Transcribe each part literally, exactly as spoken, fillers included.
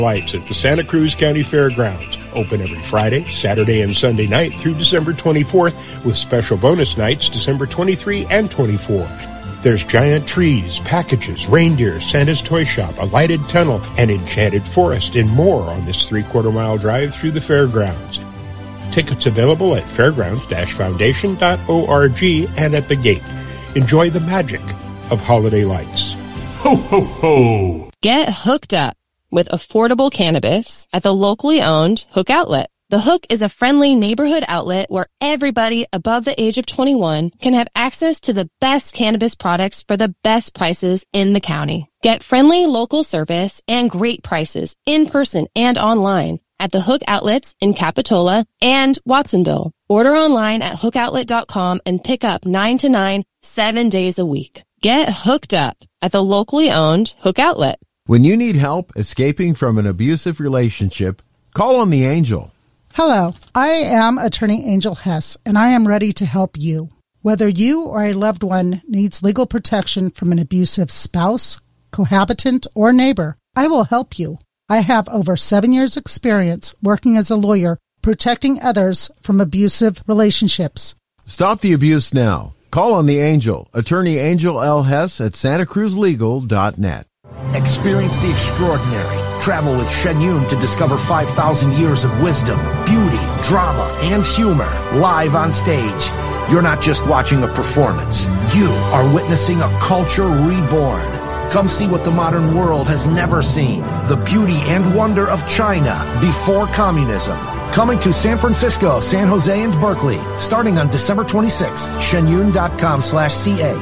Lights at the Santa Cruz County Fairgrounds. Open every Friday, Saturday, and Sunday night through December twenty-fourth, with special bonus nights December twenty-third and twenty-fourth. There's giant trees, packages, reindeer, Santa's toy shop, a lighted tunnel, an enchanted forest, and more on this three-quarter mile drive through the fairgrounds. Tickets available at fairgrounds dash foundation dot org and at the gate. Enjoy the magic of holiday lights. Ho, ho, ho! Get hooked up with affordable cannabis at the locally owned Hook Outlet. The Hook is a friendly neighborhood outlet where everybody above the age of twenty-one can have access to the best cannabis products for the best prices in the county. Get friendly local service and great prices in person and online at the Hook Outlets in Capitola and Watsonville. Order online at hook outlet dot com and pick up nine to nine, seven days a week. Get hooked up at the locally owned Hook Outlet. When you need help escaping from an abusive relationship, call on the Angel. Hello, I am attorney Angel Hess, and I am ready to help you. Whether you or a loved one needs legal protection from an abusive spouse, cohabitant, or neighbor, I will help you. I have over seven years' experience working as a lawyer protecting others from abusive relationships. Stop the abuse now. Call on the Angel, attorney Angel L. Hess at santa cruz legal dot net. Experience the extraordinary. Travel with Shen Yun to discover five thousand years of wisdom, beauty, drama, and humor live on stage. You're not just watching a performance. You are witnessing a culture reborn. Come see what the modern world has never seen. The beauty and wonder of China before communism. Coming to San Francisco, San Jose, and Berkeley, starting on December twenty-sixth. Shenyun.com slash C-A.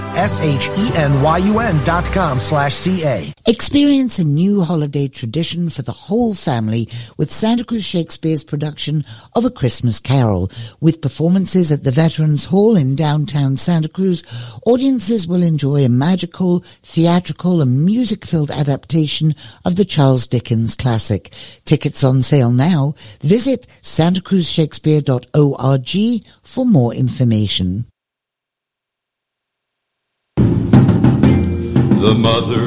S-H-E-N-Y-U-N dot com slash C-A. Experience a new holiday tradition for the whole family with Santa Cruz Shakespeare's production of A Christmas Carol. With performances at the Veterans Hall in downtown Santa Cruz, audiences will enjoy a magical, theatrical, and music-filled adaptation of the Charles Dickens classic. Tickets on sale now. Visit santa cruz shakespeare dot org for more information. The mother